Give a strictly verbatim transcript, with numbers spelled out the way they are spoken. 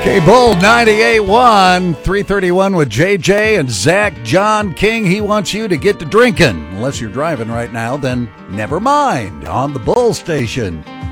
Bull ninety-eight point one, three thirty-one with J J and Zach. John King, he wants you to get to drinking. Unless you're driving right now, then never mind. On the Bull Station.